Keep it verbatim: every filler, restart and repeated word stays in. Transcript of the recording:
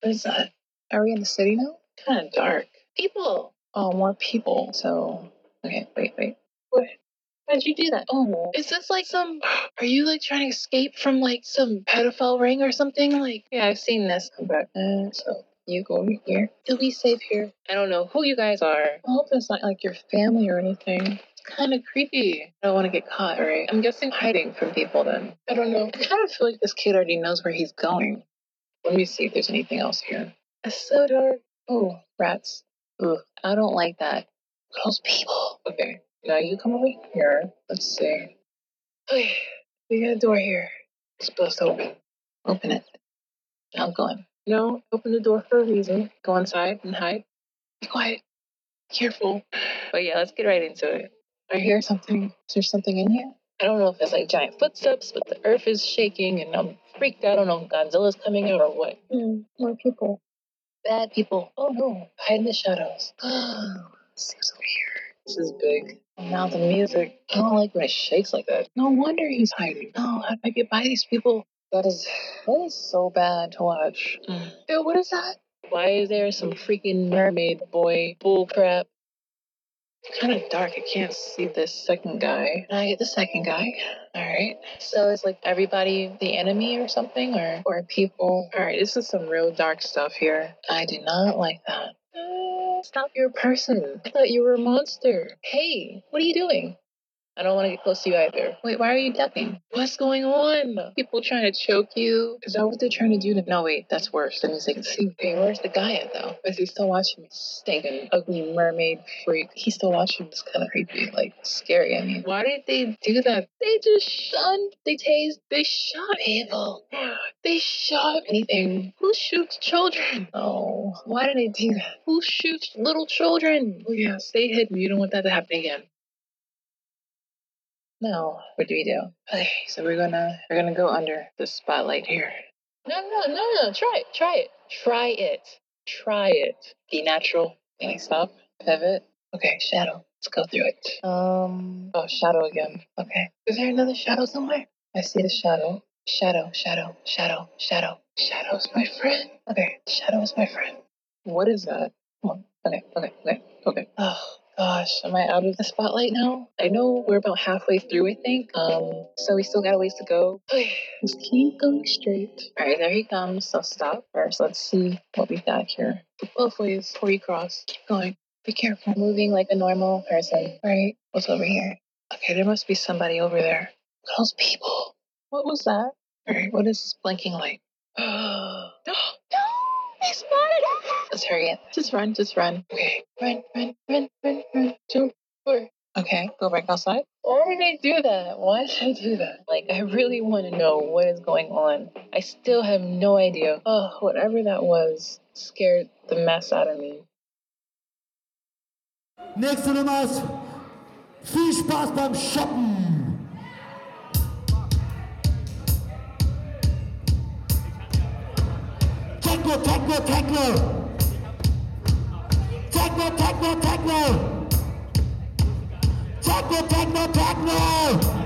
What is that? Are we in the city now? Kind of dark. People. Oh, more people. So, okay, wait, wait. What? Why'd you do that? Oh, is this like some? Are you like trying to escape from like some pedophile ring or something? Like, yeah, I've seen this. But uh, so you go over here. You'll be safe here. I don't know who you guys are. I hope it's not like your family or anything. It's kind of creepy. I don't want to get caught, right? I'm guessing hiding from people then. I don't know. I kind of feel like this kid already knows where he's going. Let me see if there's anything else here. It's so dark. Oh, rats. Ugh, I don't like that. Those people. Okay. Now you come over here. Let's see. Okay, we got a door here. It's supposed to open. Open it. I'm going. No, open the door for a reason. Go inside and hide. Be quiet. Careful. But yeah, let's get right into it. I hear something. Is there something in here? I don't know if it's like giant footsteps, but the earth is shaking and I'm freaked out. I don't know if Godzilla's coming out or what. Mm, more people. Bad people. Oh no. Hide in the shadows. Seems over here. This is big. And now the music. I don't like when it shakes like that. No wonder he's hiding. No, how do I get by these people? That is that is so bad to watch. Mm. Ew, what is that? Why is there some freaking mermaid boy bull crap? It's kind of dark. I can't see this second guy. Can I get the second guy? All right. So it's like everybody the enemy or something, or or people. All right. This is some real dark stuff here. I do not like that. Uh, stop your person. I thought you were a monster. Hey, what are you doing? I don't want to get close to you either. Wait, why are you ducking? What's going on? People trying to choke you? Is that what they're trying to do? To- no, wait, that's worse. That means they can see. Okay, where's the guy at, though? Is he still watching me? Stinking, ugly mermaid freak. He's still watching. It's kind of creepy, like scary. I mean, why did they do that? They just shunned. They tased. They shot people. They shot anything. Who shoots children? Oh, why did they do that? Who shoots little children? Oh, yeah, stay hidden. You don't want that to happen again. Now, what do we do? Okay, so we're gonna we're gonna go under the spotlight here. No, no, no, no. Try it. Try it. Try it. Try it. Be natural. Can I stop? Pivot. Okay, shadow. Let's go through it. Um. Oh, shadow again. Okay. Is there another shadow somewhere? I see the shadow. Shadow. Shadow. Shadow. Shadow. Shadow is my friend. Okay. Shadow is my friend. What is that? Come on. Okay. Okay. Okay. Okay. Oh. Gosh, am I out of the spotlight now? I know we're about halfway through, I think. Um, so we still got a ways to go. Just keep going straight. All right, there he comes. So stop first. Let's see what we got here. Both ways before you cross. Keep going. Be careful. Moving like a normal person. All right, what's over here? Okay, there must be somebody over there. Those people. What was that? All right, what is this blinking light? Oh, no! They spotted us! Let's hurry it. Just run, just run. Okay. Run, run, run, run, run. Jump. Four. Okay, go back outside. Why did they do that? Why did they do that? Like, I really want to know what is going on. I still have no idea. Oh, whatever that was scared the mess out of me. Nächste Nummer ist viel Spaß beim Shoppen. Techno, Techno, Techno. Techno, Techno, Techno. Techno, Techno, Techno.